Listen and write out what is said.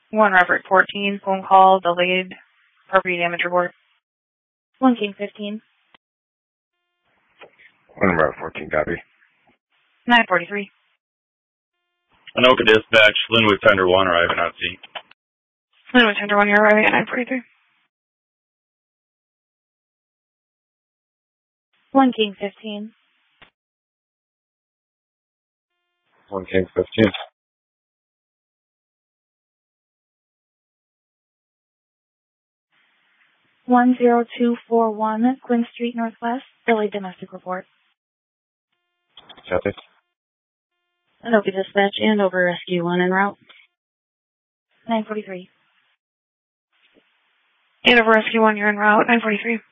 1 Robert 14, phone call, delayed property damage report. 1 King 15. 1 Robert 14, copy. 943. Anoka Dispatch, Linwood Tender 1, arriving on scene. Linwood Tender 1, you're arriving at 943. 1 King 15. 1 King 15. 10241 Quinn Street Northwest, delayed domestic report. Copy. Anoka Dispatch, Andover Rescue 1 en route. 943. Andover Rescue 1, you're en route, 943.